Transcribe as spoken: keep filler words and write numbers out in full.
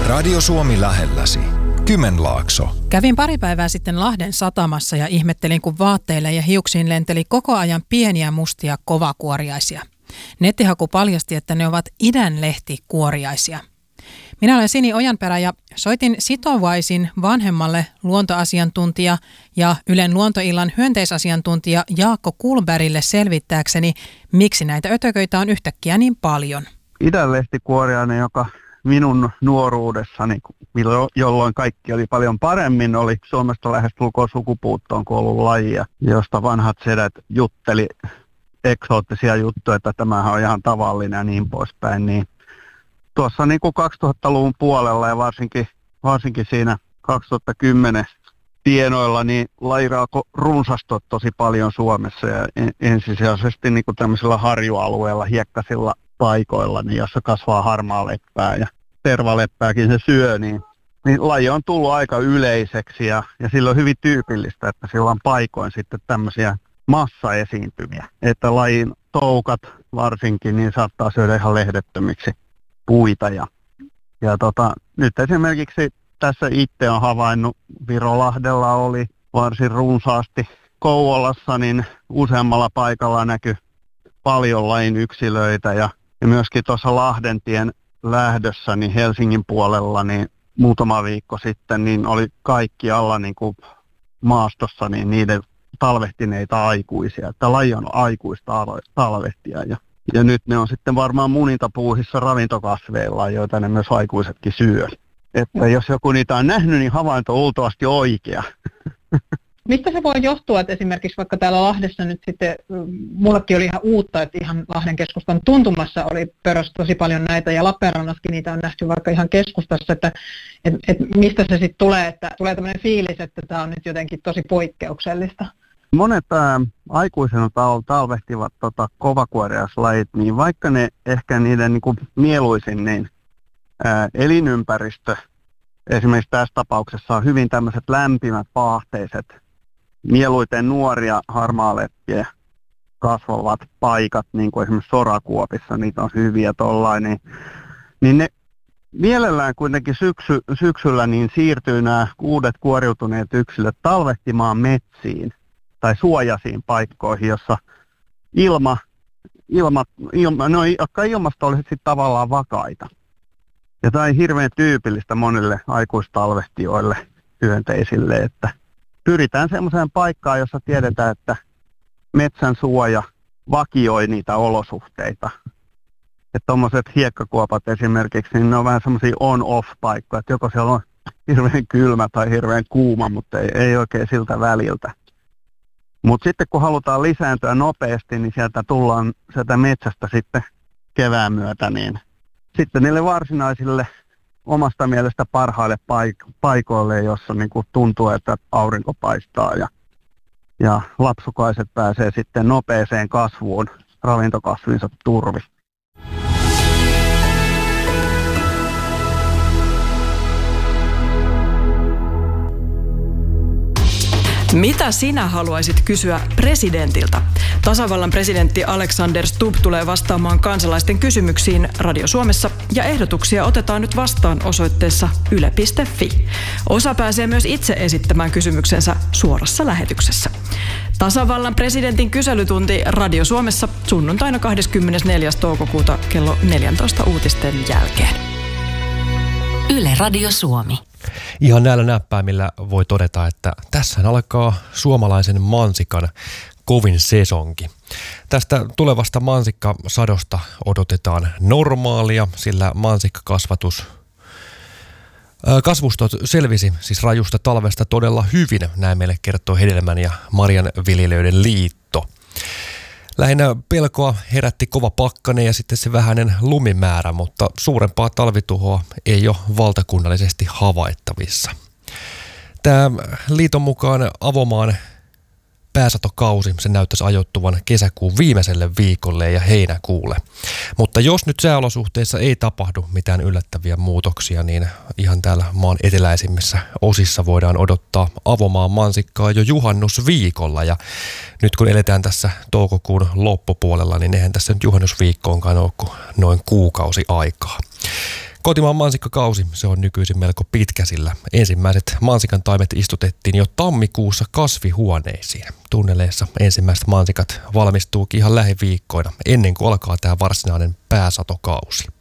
Radio Suomi lähelläsi. Kymenlaakso. Kävin pari päivää sitten Lahden satamassa ja ihmettelin, kun vaatteille ja hiuksiin lenteli koko ajan pieniä mustia kovakuoriaisia. Nettihaku paljasti, että ne ovat idänlehtikuoriaisia. Minä olen Sini Ojanperä ja soitin Sitovaisin vanhemmalle luontoasiantuntija ja Ylen luontoillan hyönteisasiantuntija Jaakko Kullbergille selvittääkseni, miksi näitä ötököitä on yhtäkkiä niin paljon. Idänlehtikuoriainen, joka minun nuoruudessani, jolloin kaikki oli paljon paremmin, oli Suomesta lähestulkoon sukupuuttoon kuollut lajia, josta vanhat sedät jutteli eksoottisia juttuja, että tämähän on ihan tavallinen ja niin poispäin. Niin tuossa niin kuin kaksituhattaluvun puolella ja varsinkin, varsinkin siinä kaksituhattakymmenen tienoilla, niin lajia alkoi runsastua tosi paljon Suomessa ja ensisijaisesti niin kuin tämmöisillä harjualueilla, hiekkaisilla paikoilla, niin jossa kasvaa harmaa leppää ja tervaleppääkin se syö, niin, niin laji on tullut aika yleiseksi ja, ja sillä on hyvin tyypillistä, että sillä on paikoin sitten tämmöisiä massaesiintymiä, että lajin toukat varsinkin niin saattaa syödä ihan lehdettömiksi puita ja, ja tota, nyt esimerkiksi tässä itse on havainnut, Virolahdella oli varsin runsaasti, Kouvolassa niin useammalla paikalla näkyi paljon lajin yksilöitä ja, ja myöskin tuossa Lahdentien lähdössä niin Helsingin puolella niin muutama viikko sitten niin oli kaikki alla niin kuin maastossa niin niiden talvehtineita aikuisia. Tämä laji on aikuista talvehtia ja, ja nyt ne on sitten varmaan munintapuuhissa ravintokasveilla, joita ne myös aikuisetkin syö. Että jos joku niitä on nähnyt, niin havainto on luultavasti oikea. Mistä se voi johtua, että esimerkiksi vaikka täällä Lahdessa nyt sitten, mullekin oli ihan uutta, että ihan Lahden keskustan tuntumassa oli pörössä tosi paljon näitä ja Lappeenrannassakin niitä on nähty vaikka ihan keskustassa, että et, et mistä se sitten tulee, että tulee tämmöinen fiilis, että tämä on nyt jotenkin tosi poikkeuksellista. Monet ää, aikuisena tal- talvehtivat tota, kovakuoriaislajit, niin vaikka ne ehkä niiden niin kuin mieluisin niin ää, elinympäristö, esimerkiksi tässä tapauksessa on hyvin tämmöiset lämpimät, paahteiset, mieluiten nuoria harmaaleppiä kasvavat paikat, niin kuin esimerkiksi sorakuopissa, niitä on hyviä tollain, niin, niin ne mielellään kuitenkin syksy, syksyllä niin siirtyy nämä uudet kuoriutuneet yksilöt talvehtimaan metsiin tai suojaisiin paikkoihin, jossa ilma, ilma, ilma, no, jotka ilmasto olisi sitten tavallaan vakaita. Ja tämä on hirveän tyypillistä monille aikuistalvehtijoille, hyönteisille, että pyritään semmoiseen paikkaan, jossa tiedetään, että metsän suoja vakioi niitä olosuhteita. Että tuommoiset hiekkakuopat esimerkiksi, niin ne on vähän semmoisia on-off-paikkoja, että joko siellä on hirveän kylmä tai hirveän kuuma, mutta ei, ei oikein siltä väliltä. Mutta sitten kun halutaan lisääntyä nopeasti, niin sieltä tullaan sieltä metsästä sitten kevään myötä, niin sitten niille varsinaisille omasta mielestä parhaille paik- paikoille, jossa niin kuin tuntuu, että aurinko paistaa ja, ja lapsukaiset pääsee sitten nopeeseen kasvuun ravintokasvinsa turvi. Mitä sinä haluaisit kysyä presidentiltä? Tasavallan presidentti Alexander Stubb tulee vastaamaan kansalaisten kysymyksiin Radio Suomessa ja ehdotuksia otetaan nyt vastaan osoitteessa yle piste fi. Osa pääsee myös itse esittämään kysymyksensä suorassa lähetyksessä. Tasavallan presidentin kyselytunti Radio Suomessa sunnuntaina kahdeskymmenesneljäs toukokuuta kello neljätoista uutisten jälkeen. Yle Radio Suomi. Ihan näillä näppäimillä voi todeta, että tässä alkaa suomalaisen mansikan kovin sesonki. Tästä tulevasta mansikkasadosta odotetaan normaalia, sillä mansikkakasvatus kasvusto selvisi siis rajusta talvesta todella hyvin, näin meille kertoo Hedelmän ja Marjanviljelijöiden liitto. Lähinnä pelkoa herätti kova pakkanen ja sitten se vähäinen lumimäärä, mutta suurempaa talvituhoa ei ole valtakunnallisesti havaittavissa. Tämä liiton mukaan avomaan pääsatokausi, se näyttäisi ajoittuvan kesäkuun viimeiselle viikolle ja heinäkuulle. Mutta jos nyt sääolosuhteissa ei tapahdu mitään yllättäviä muutoksia, niin ihan täällä maan eteläisimmissä osissa voidaan odottaa avomaan mansikkaa jo juhannusviikolla. Ja nyt kun eletään tässä toukokuun loppupuolella, niin eihän tässä nyt juhannusviikkoonkaan ole kuin noin kuukausi aikaa. Kotimaan mansikkakausi, se on nykyisin melko pitkä, sillä ensimmäiset mansikan taimet istutettiin jo tammikuussa kasvihuoneisiin. Tunneleissa ensimmäiset mansikat valmistuukin ihan lähiviikkoina ennen kuin alkaa tämä varsinainen pääsatokausi.